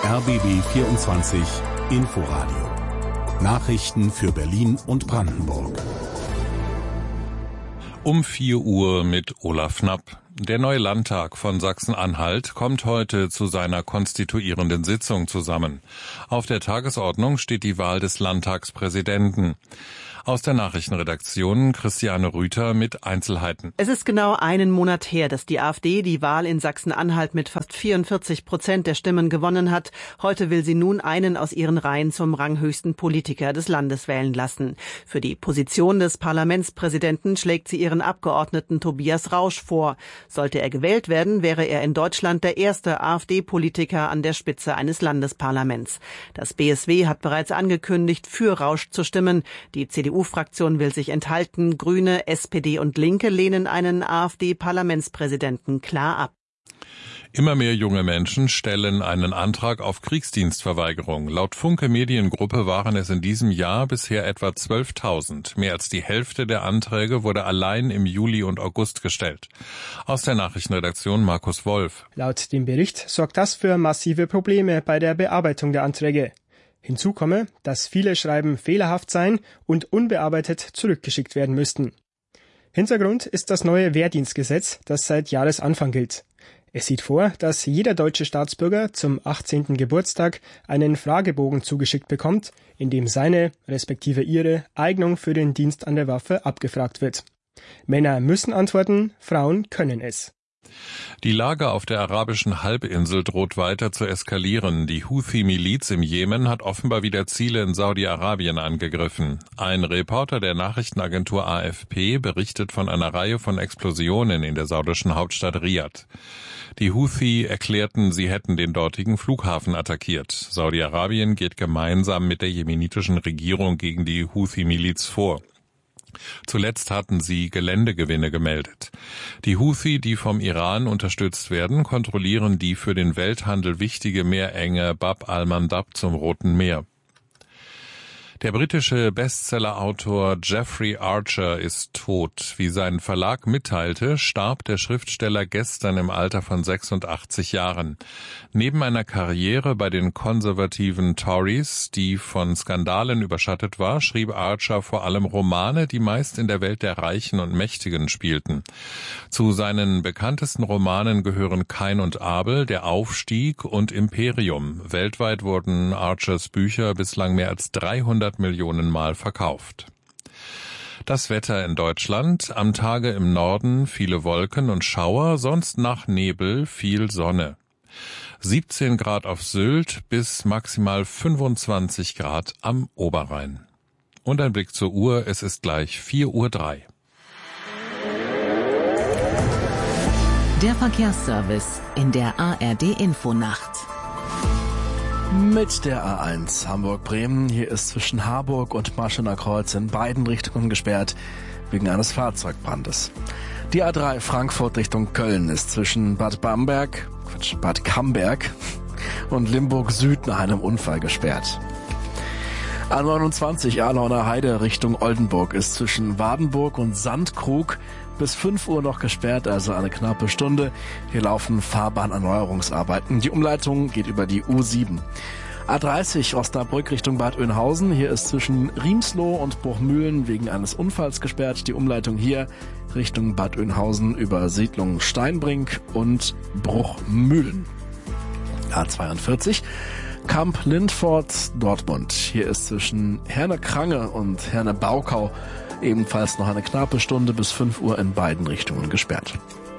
RBB 24 Inforadio. Nachrichten für Berlin und Brandenburg. Um 4 Uhr mit Olaf Knapp. Der neue Landtag von Sachsen-Anhalt kommt heute zu seiner konstituierenden Sitzung zusammen. Auf der Tagesordnung steht die Wahl des Landtagspräsidenten. Aus der Nachrichtenredaktion Christiane Rüther mit Einzelheiten. Es ist genau einen Monat her, dass die AfD die Wahl in Sachsen-Anhalt mit fast 44% der Stimmen gewonnen hat. Heute will sie nun einen aus ihren Reihen zum ranghöchsten Politiker des Landes wählen lassen. Für die Position des Parlamentspräsidenten schlägt sie ihren Abgeordneten Tobias Rausch vor. Sollte er gewählt werden, wäre er in Deutschland der erste AfD-Politiker an der Spitze eines Landesparlaments. Das BSW hat bereits angekündigt, für Rausch zu stimmen. Die CDU-Fraktion will sich enthalten. Grüne, SPD und Linke lehnen einen AfD-Parlamentspräsidenten klar ab. Immer mehr junge Menschen stellen einen Antrag auf Kriegsdienstverweigerung. Laut Funke Mediengruppe waren es in diesem Jahr bisher etwa 12.000. Mehr als die Hälfte der Anträge wurde allein im Juli und August gestellt. Aus der Nachrichtenredaktion Markus Wolf. Laut dem Bericht sorgt das für massive Probleme bei der Bearbeitung der Anträge. Hinzu komme, dass viele Schreiben fehlerhaft seien und unbearbeitet zurückgeschickt werden müssten. Hintergrund ist das neue Wehrdienstgesetz, das seit Jahresanfang gilt. Es sieht vor, dass jeder deutsche Staatsbürger zum 18. Geburtstag einen Fragebogen zugeschickt bekommt, in dem seine, respektive ihre, Eignung für den Dienst an der Waffe abgefragt wird. Männer müssen antworten, Frauen können es. Die Lage auf der arabischen Halbinsel droht weiter zu eskalieren. Die Houthi-Miliz im Jemen hat offenbar wieder Ziele in Saudi-Arabien angegriffen. Ein Reporter der Nachrichtenagentur AFP berichtet von einer Reihe von Explosionen in der saudischen Hauptstadt Riad. Die Houthi erklärten, sie hätten den dortigen Flughafen attackiert. Saudi-Arabien geht gemeinsam mit der jemenitischen Regierung gegen die Houthi-Miliz vor. Zuletzt hatten sie Geländegewinne gemeldet. Die Houthi, die vom Iran unterstützt werden, kontrollieren die für den Welthandel wichtige Meerenge Bab al-Mandab zum Roten Meer. Der britische Bestsellerautor Jeffrey Archer ist tot. Wie sein Verlag mitteilte, starb der Schriftsteller gestern im Alter von 86 Jahren. Neben einer Karriere bei den konservativen Tories, die von Skandalen überschattet war, schrieb Archer vor allem Romane, die meist in der Welt der Reichen und Mächtigen spielten. Zu seinen bekanntesten Romanen gehören Kain und Abel, Der Aufstieg und Imperium. Weltweit wurden Archers Bücher bislang mehr als 300 Millionen Mal verkauft. Das Wetter in Deutschland: am Tage im Norden viele Wolken und Schauer, sonst nach Nebel viel Sonne. 17 Grad auf Sylt bis maximal 25 Grad am Oberrhein. Und ein Blick zur Uhr, es ist gleich 4:03 Uhr. Der Verkehrsservice in der ARD-Infonacht. Mit der A1 Hamburg-Bremen. Hier ist zwischen Harburg und Marschener Kreuz in beiden Richtungen gesperrt wegen eines Fahrzeugbrandes. Die A3 Frankfurt Richtung Köln ist zwischen Bad Camberg und Limburg Süd nach einem Unfall gesperrt. A29 Erlauner Heide Richtung Oldenburg ist zwischen Wadenburg und Sandkrug bis 5 Uhr noch gesperrt, also eine knappe Stunde. Hier laufen Fahrbahnerneuerungsarbeiten. Die Umleitung geht über die U7. A30 Osnabrück Richtung Bad Oeynhausen. Hier ist zwischen Riemsloh und Bruchmühlen wegen eines Unfalls gesperrt. Die Umleitung hier Richtung Bad Oeynhausen über Siedlung Steinbrink und Bruchmühlen. A42 Kamp Lindfort Dortmund. Hier ist zwischen Herne-Krange und Herne-Baukau ebenfalls noch eine knappe Stunde bis 5 Uhr in beiden Richtungen gesperrt.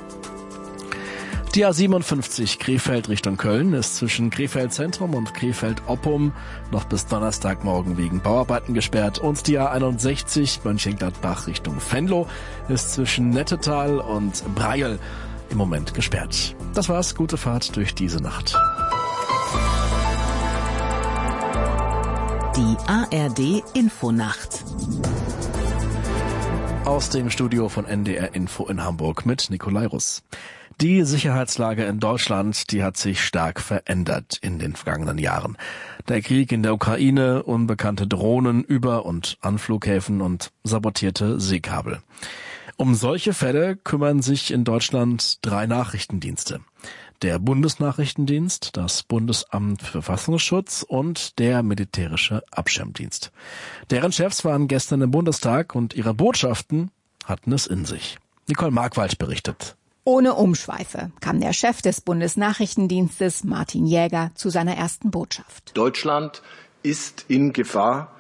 Die A57 Krefeld Richtung Köln ist zwischen Krefeld Zentrum und Krefeld Oppum noch bis Donnerstagmorgen wegen Bauarbeiten gesperrt. Und die A61 Mönchengladbach Richtung Venlo ist zwischen Nettetal und Breil im Moment gesperrt. Das war's. Gute Fahrt durch diese Nacht. Die ARD Infonacht. Aus dem Studio von NDR Info in Hamburg mit Nikolai Russ. Die Sicherheitslage in Deutschland, die hat sich stark verändert in den vergangenen Jahren. Der Krieg in der Ukraine, unbekannte Drohnen über und an Flughäfen und sabotierte Seekabel. Um solche Fälle kümmern sich in Deutschland 3 Nachrichtendienste. der Bundesnachrichtendienst, das Bundesamt für Verfassungsschutz und der militärische Abschirmdienst. Deren Chefs waren gestern im Bundestag und ihre Botschaften hatten es in sich. Nicole Markwald berichtet. Ohne Umschweife kam der Chef des Bundesnachrichtendienstes, Martin Jäger, zu seiner ersten Botschaft. Deutschland ist in Gefahr,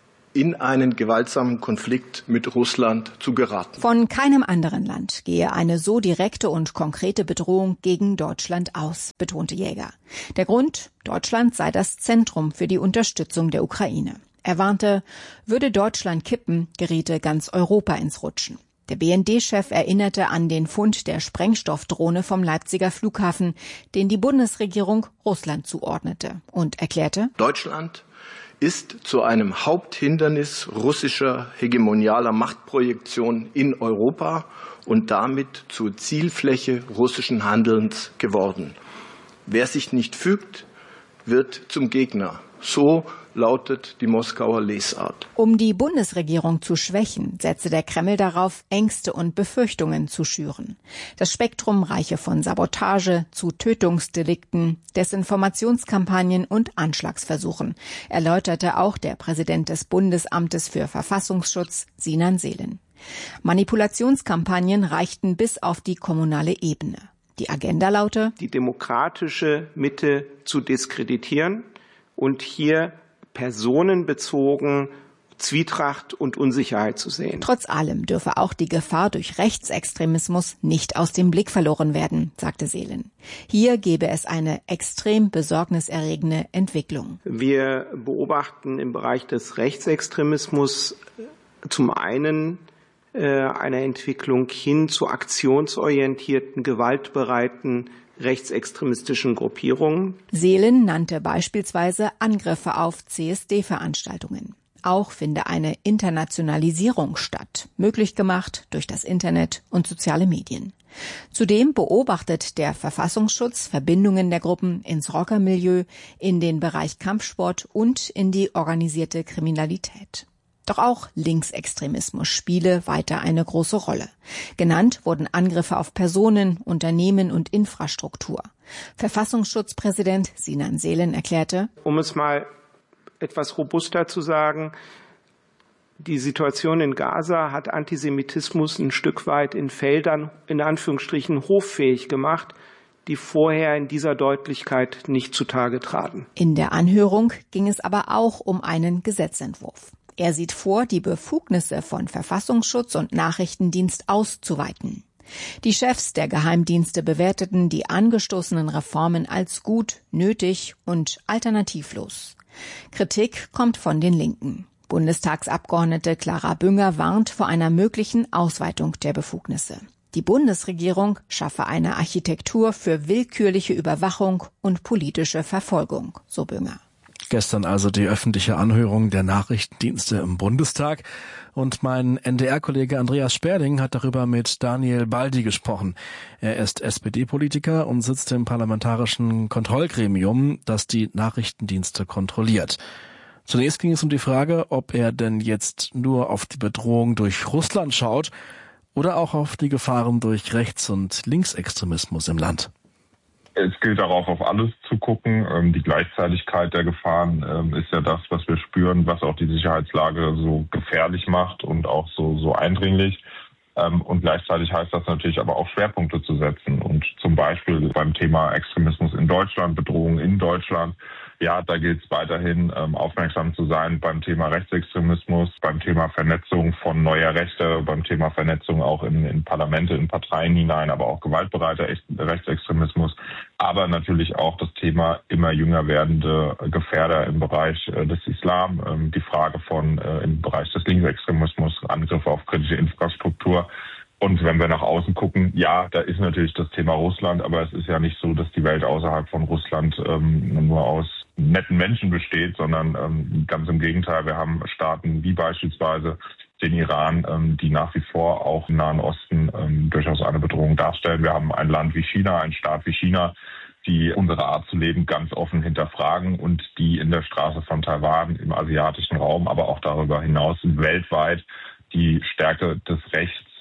in einen gewaltsamen Konflikt mit Russland zu geraten. Von keinem anderen Land gehe eine so direkte und konkrete Bedrohung gegen Deutschland aus, betonte Jäger. Der Grund: Deutschland sei das Zentrum für die Unterstützung der Ukraine. Er warnte, würde Deutschland kippen, geriete ganz Europa ins Rutschen. Der BND-Chef erinnerte an den Fund der Sprengstoffdrohne vom Leipziger Flughafen, den die Bundesregierung Russland zuordnete, und erklärte: Deutschland ist zu einem Haupthindernis russischer hegemonialer Machtprojektion in Europa und damit zur Zielfläche russischen Handelns geworden. Wer sich nicht fügt, wird zum Gegner. So lautet die Moskauer Lesart. Um die Bundesregierung zu schwächen, setze der Kreml darauf, Ängste und Befürchtungen zu schüren. Das Spektrum reiche von Sabotage zu Tötungsdelikten, Desinformationskampagnen und Anschlagsversuchen, erläuterte auch der Präsident des Bundesamtes für Verfassungsschutz, Sinan Seelen. Manipulationskampagnen reichten bis auf die kommunale Ebene. Die Agenda laute: die demokratische Mitte zu diskreditieren und hier personenbezogen Zwietracht und Unsicherheit zu sehen. Trotz allem dürfe auch die Gefahr durch Rechtsextremismus nicht aus dem Blick verloren werden, sagte Seelen. Hier gebe es eine extrem besorgniserregende Entwicklung. Wir beobachten im Bereich des Rechtsextremismus zum einen eine Entwicklung hin zu aktionsorientierten, gewaltbereiten rechtsextremistischen Gruppierungen. Seelen nannte beispielsweise Angriffe auf CSD-Veranstaltungen. Auch finde eine Internationalisierung statt, möglich gemacht durch das Internet und soziale Medien. Zudem beobachtet der Verfassungsschutz Verbindungen der Gruppen ins Rockermilieu, in den Bereich Kampfsport und in die organisierte Kriminalität. Doch auch Linksextremismus spiele weiter eine große Rolle. Genannt wurden Angriffe auf Personen, Unternehmen und Infrastruktur. Verfassungsschutzpräsident Sinan Seelen erklärte: Um es mal etwas robuster zu sagen, die Situation in Gaza hat Antisemitismus ein Stück weit in Feldern, in Anführungsstrichen, hoffähig gemacht, die vorher in dieser Deutlichkeit nicht zutage traten. In der Anhörung ging es aber auch um einen Gesetzentwurf. Er sieht vor, die Befugnisse von Verfassungsschutz und Nachrichtendienst auszuweiten. Die Chefs der Geheimdienste bewerteten die angestoßenen Reformen als gut, nötig und alternativlos. Kritik kommt von den Linken. Bundestagsabgeordnete Clara Bünger warnt vor einer möglichen Ausweitung der Befugnisse. Die Bundesregierung schaffe eine Architektur für willkürliche Überwachung und politische Verfolgung, so Bünger. Gestern also die öffentliche Anhörung der Nachrichtendienste im Bundestag. Und mein NDR-Kollege Andreas Sperling hat darüber mit Daniel Baldi gesprochen. Er ist SPD-Politiker und sitzt im parlamentarischen Kontrollgremium, das die Nachrichtendienste kontrolliert. Zunächst ging es um die Frage, ob er denn jetzt nur auf die Bedrohung durch Russland schaut oder auch auf die Gefahren durch Rechts- und Linksextremismus im Land. Es gilt darauf, auf alles zu gucken. Die Gleichzeitigkeit der Gefahren ist ja das, was wir spüren, was auch die Sicherheitslage so gefährlich macht und auch so eindringlich. Und gleichzeitig heißt das natürlich aber auch Schwerpunkte zu setzen. Und zum Beispiel beim Thema Extremismus in Deutschland, Bedrohung in Deutschland, ja, da gilt es weiterhin aufmerksam zu sein beim Thema Rechtsextremismus, beim Thema Vernetzung von neuer Rechte, beim Thema Vernetzung auch in Parlamente, in Parteien hinein, aber auch gewaltbereiter Rechtsextremismus, aber natürlich auch das Thema immer jünger werdende Gefährder im Bereich des Islam, die Frage von im Bereich des Linksextremismus, Angriffe auf kritische Infrastruktur. Und wenn wir nach außen gucken, ja, da ist natürlich das Thema Russland, aber es ist ja nicht so, dass die Welt außerhalb von Russland nur aus netten Menschen besteht, sondern ganz im Gegenteil. Wir haben Staaten wie beispielsweise den Iran, die nach wie vor auch im Nahen Osten durchaus eine Bedrohung darstellen. Wir haben ein Land wie China, einen Staat wie China, die unsere Art zu leben ganz offen hinterfragen und die in der Straße von Taiwan, im asiatischen Raum, aber auch darüber hinaus weltweit die Stärke des Rechts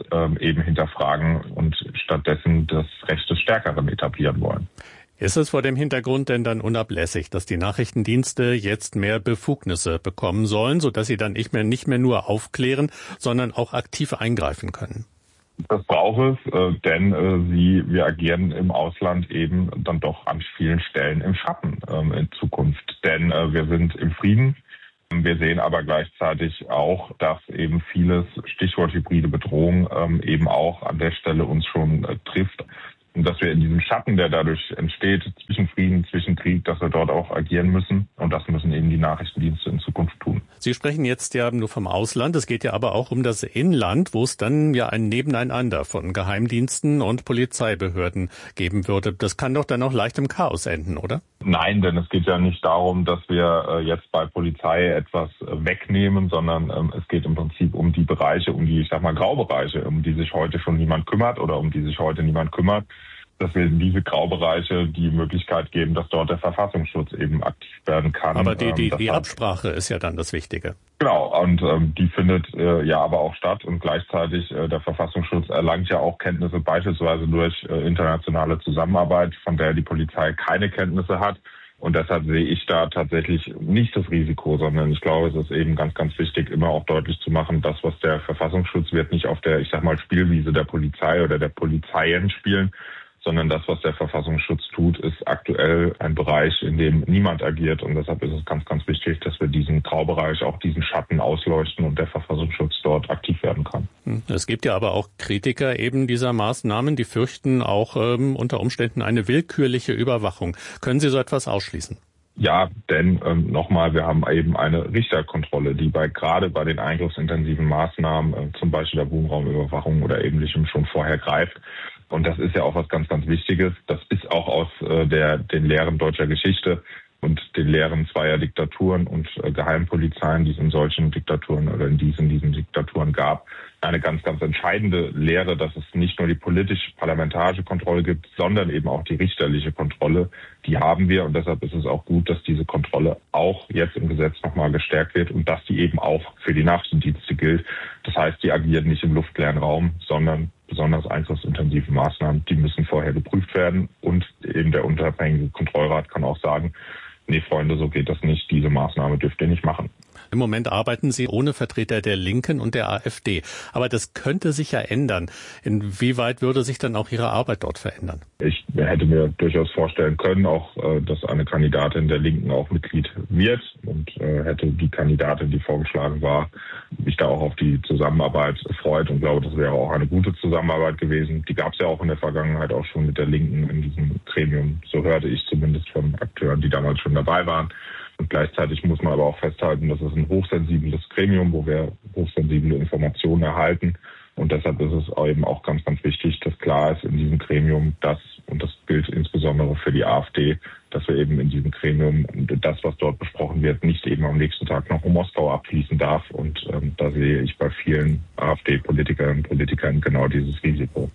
eben hinterfragen und stattdessen das Recht des Stärkeren etablieren wollen. Ist es vor dem Hintergrund denn dann unablässig, dass die Nachrichtendienste jetzt mehr Befugnisse bekommen sollen, sodass sie dann nicht mehr nur aufklären, sondern auch aktiv eingreifen können? Das braucht es, denn wir agieren im Ausland eben dann doch an vielen Stellen im Schatten in Zukunft. Denn wir sind im Frieden. Wir sehen aber gleichzeitig auch, dass eben vieles, Stichwort hybride Bedrohung, eben auch an der Stelle uns schon trifft. Und dass wir in diesem Schatten, der dadurch entsteht, zwischen Frieden, zwischen Krieg, dass wir dort auch agieren müssen. Und das müssen eben die Nachrichtendienste in Zukunft tun. Sie sprechen jetzt ja nur vom Ausland. Es geht ja aber auch um das Inland, wo es dann ja ein Nebeneinander von Geheimdiensten und Polizeibehörden geben würde. Das kann doch dann auch leicht im Chaos enden, oder? Nein, denn es geht ja nicht darum, dass wir jetzt bei Polizei etwas wegnehmen, sondern es geht im Prinzip um die Bereiche, um die, Graubereiche, um die sich heute schon niemand kümmert oder um die sich heute niemand kümmert. Dass wir in diese Graubereiche die Möglichkeit geben, dass dort der Verfassungsschutz eben aktiv werden kann. Aber die Absprache ist ja dann das Wichtige. Genau, und die findet ja aber auch statt und gleichzeitig der Verfassungsschutz erlangt ja auch Kenntnisse beispielsweise durch internationale Zusammenarbeit, von der die Polizei keine Kenntnisse hat. Und deshalb sehe ich da tatsächlich nicht das Risiko, sondern ich glaube, es ist eben ganz, ganz wichtig, immer auch deutlich zu machen, das, was der Verfassungsschutz wird, nicht auf der, Spielwiese der Polizei oder der Polizeien spielen, sondern das, was der Verfassungsschutz tut, ist aktuell ein Bereich, in dem niemand agiert. Und deshalb ist es ganz, ganz wichtig, dass wir diesen Graubereich, auch diesen Schatten ausleuchten und der Verfassungsschutz dort aktiv werden kann. Es gibt ja aber auch Kritiker eben dieser Maßnahmen, die fürchten auch unter Umständen eine willkürliche Überwachung. Können Sie so etwas ausschließen? Ja, denn nochmal, wir haben eben eine Richterkontrolle, die gerade bei den eingriffsintensiven Maßnahmen, zum Beispiel der Wohnraumüberwachung oder Ähnlichem, schon vorher greift. Und das ist ja auch was ganz, ganz Wichtiges. Das ist auch aus den Lehren deutscher Geschichte und den Lehren zweier Diktaturen und Geheimpolizeien, die es in solchen Diktaturen oder in diesen Diktaturen gab, eine ganz, ganz entscheidende Lehre, dass es nicht nur die politisch-parlamentarische Kontrolle gibt, sondern eben auch die richterliche Kontrolle. Die haben wir und deshalb ist es auch gut, dass diese Kontrolle auch jetzt im Gesetz nochmal gestärkt wird und dass die eben auch für die Nachrichtendienste gilt. Das heißt, die agieren nicht im luftleeren Raum, sondern besonders eingriffsintensive Maßnahmen, die müssen vorher geprüft werden. Und eben der unabhängige Kontrollrat kann auch sagen, nee, Freunde, so geht das nicht, diese Maßnahme dürft ihr nicht machen. Im Moment arbeiten Sie ohne Vertreter der Linken und der AfD. Aber das könnte sich ja ändern. Inwieweit würde sich dann auch Ihre Arbeit dort verändern? Ich hätte mir durchaus vorstellen können, auch, dass eine Kandidatin der Linken auch Mitglied wird und hätte die Kandidatin, die vorgeschlagen war, mich da auch auf die Zusammenarbeit gefreut und glaube, das wäre auch eine gute Zusammenarbeit gewesen. Die gab es ja auch in der Vergangenheit auch schon mit der Linken in diesem Gremium. So hörte ich zumindest von Akteuren, die damals schon dabei waren. Und gleichzeitig muss man aber auch festhalten, das ist ein hochsensibles Gremium, wo wir hochsensible Informationen erhalten. Und deshalb ist es eben auch ganz, ganz wichtig, dass klar ist in diesem Gremium, und das gilt insbesondere für die AfD, dass wir eben in diesem Gremium das, was dort besprochen wird, nicht eben am nächsten Tag noch in Moskau abfließen darf. Und da sehe ich bei vielen AfD-Politikerinnen und Politikern genau dieses Risiko.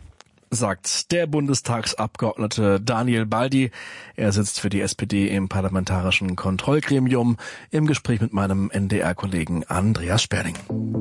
Sagt der Bundestagsabgeordnete Daniel Baldi. Er sitzt für die SPD im Parlamentarischen Kontrollgremium im Gespräch mit meinem NDR-Kollegen Andreas Sperling.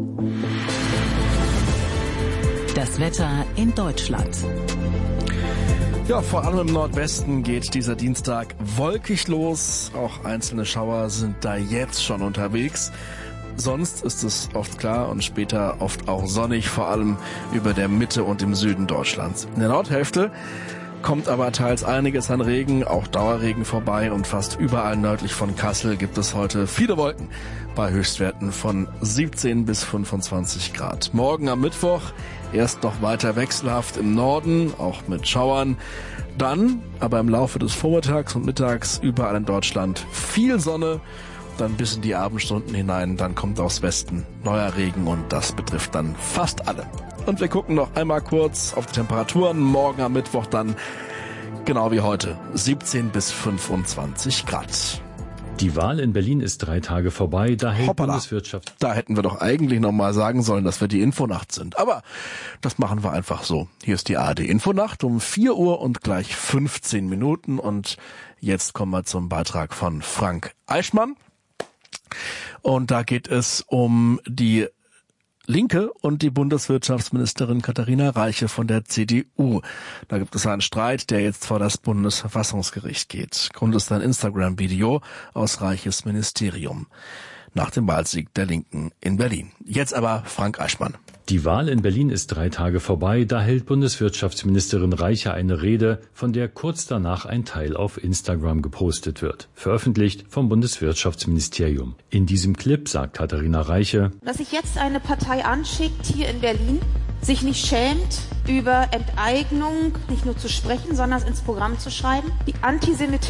Das Wetter in Deutschland. Ja, vor allem im Nordwesten geht dieser Dienstag wolkig los. Auch einzelne Schauer sind da jetzt schon unterwegs. Sonst ist es oft klar und später oft auch sonnig, vor allem über der Mitte und im Süden Deutschlands. In der Nordhälfte kommt aber teils einiges an Regen, auch Dauerregen vorbei und fast überall nördlich von Kassel gibt es heute viele Wolken bei Höchstwerten von 17 bis 25 Grad. Morgen am Mittwoch erst noch weiter wechselhaft im Norden, auch mit Schauern. Dann aber im Laufe des Vormittags und Mittags überall in Deutschland viel Sonne. Dann bis in die Abendstunden hinein, dann kommt aus Westen neuer Regen und das betrifft dann fast alle. Und wir gucken noch einmal kurz auf die Temperaturen. Morgen am Mittwoch dann, genau wie heute, 17 bis 25 Grad. Die Wahl in Berlin ist 3 Tage vorbei, da hält Bundeswirtschaft... Da hätten wir doch eigentlich nochmal sagen sollen, dass wir die Infonacht sind. Aber das machen wir einfach so. Hier ist die ARD Infonacht um 4 Uhr und gleich 15 Minuten. Und jetzt kommen wir zum Beitrag von Frank Eichmann. Und da geht es um die Linke und die Bundeswirtschaftsministerin Katharina Reiche von der CDU. Da gibt es einen Streit, der jetzt vor das Bundesverfassungsgericht geht. Grund ist ein Instagram-Video aus Reiches Ministerium nach dem Wahlsieg der Linken in Berlin. Jetzt aber Frank Eichmann. Die Wahl in Berlin ist 3 Tage vorbei. Da hält Bundeswirtschaftsministerin Reiche eine Rede, von der kurz danach ein Teil auf Instagram gepostet wird. Veröffentlicht vom Bundeswirtschaftsministerium. In diesem Clip sagt Katharina Reiche, dass sich jetzt eine Partei anschickt, hier in Berlin, sich nicht schämt, über Enteignung nicht nur zu sprechen, sondern es ins Programm zu schreiben. Die Antisemitismus